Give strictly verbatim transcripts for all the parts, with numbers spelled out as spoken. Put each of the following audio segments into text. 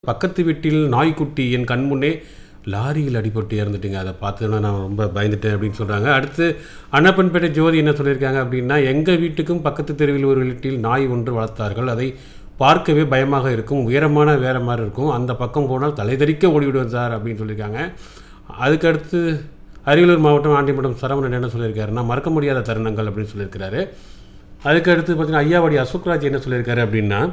பக்கத்து வீட்டில் நாய்க்குட்டி என் கண்முன்னே லாரியில் அடிபட்டு இறந்துட்டுங்க. அதை பார்த்தோன்னா நான் ரொம்ப பயந்துட்டேன் அப்படின்னு சொல்கிறாங்க. அடுத்து அன்னப்பன்பேட்டை ஜோதி என்ன சொல்லியிருக்காங்க அப்படின்னா, எங்கள் வீட்டுக்கும் பக்கத்து தெருவில் ஒரு வீட்டில் நாய் ஒன்று வளர்த்தார்கள். அதை பார்க்கவே பயமாக இருக்கும், உயரமான வேற மாதிரி இருக்கும். அந்த பக்கம் போனால் தலைதறிக்க ஓடிவிடுவேன் சார் அப்படின்னு சொல்லியிருக்காங்க. அதுக்கடுத்து அரியலூர் மாவட்டம் ஆண்டிமடம் சரவணன் என்ன சொல்லியிருக்காருன்னா, மறக்க முடியாத தருணங்கள் அப்படின்னு சொல்லியிருக்கிறாரு. அதுக்கடுத்து பார்த்தீங்கன்னா ஐயாவடி அசோக்ராஜ் என்ன சொல்லியிருக்காரு அப்படின்னா,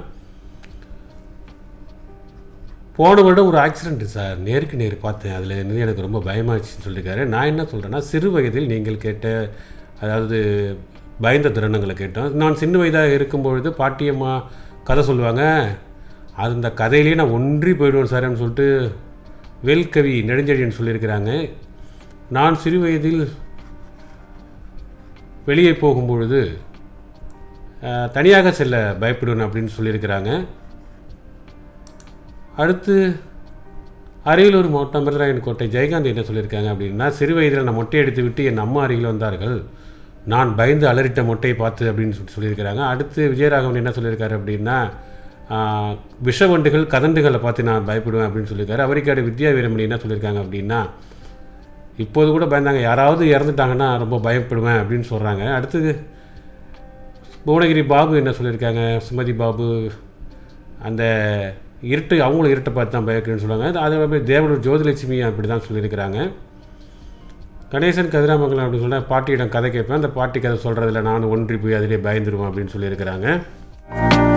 போன வருடம் ஒரு ஆக்சிடென்ட் சார், நேருக்கு நேர் பார்த்தேன், அதில் இருந்து எனக்கு ரொம்ப பயமாச்சுன்னு சொல்லியிருக்காரு. நான் என்ன சொல்கிறேன்னா, சிறு வயதில் நீங்கள் கேட்ட அதாவது பயந்த தருணங்களை கேட்டோம். நான் சின்ன வயதாக இருக்கும்பொழுது பாட்டியம்மா கதை சொல்லுவாங்க, அந்த கதையிலேயே நான் ஒன்றி போயிடுவேன் சார்ன்னு சொல்லிட்டு வேல்கவி நெடுஞ்செழியன் சொல்லியிருக்கிறாங்க. நான் சிறு வயதில் வெளியே போகும்பொழுது தனியாக செல்ல பயப்படுவேன் அப்படின்னு சொல்லியிருக்கிறாங்க. அடுத்து அரியலூர் மாவட்டம் மிருதராயன் கோட்டை ஜெயகாந்த் என்ன சொல்லியிருக்காங்க அப்படின்னா, சிறு வயதில் நான் மொட்டை எடுத்து விட்டு என் அம்மா அருகில் வந்தார்கள், நான் பயந்து அலறிட்ட மொட்டையை பார்த்து அப்படின்னு சொல்லி சொல்லியிருக்கிறாங்க. அடுத்து விஜயராகவன் என்ன சொல்லியிருக்காரு அப்படின்னா, விஷவண்டுகள் கதண்டுகளை பார்த்து நான் பயப்படுவேன் அப்படின்னு சொல்லியிருக்காரு. அவரிக்காடு வித்யா வீரமணி என்ன சொல்லியிருக்காங்க அப்படின்னா, இப்போது கூட பயந்தாங்க, யாராவது இறந்துட்டாங்கன்னா ரொம்ப பயப்படுவேன் அப்படின்னு சொல்கிறாங்க. அடுத்தது புவனகிரி பாபு என்ன சொல்லியிருக்காங்க, சுமதி பாபு அந்த இருட்டு அவங்களும் இருட்டை பார்த்து தான் பயக்கிறேன்னு சொல்லுவாங்க. அதே மாதிரி தேவனூர் ஜோதிலட்சுமி அப்படி தான் சொல்லியிருக்கிறாங்க. கணேசன் கதிராமங்கலம் அப்படின்னு சொன்னால் பாட்டியிடம் கதை கேட்பேன், அந்த பாட்டி கதை சொல்கிறதில்ல, நானும் ஒன்றி போய் அதிலே பயந்துருவேன் அப்படின்னு சொல்லியிருக்கிறாங்க.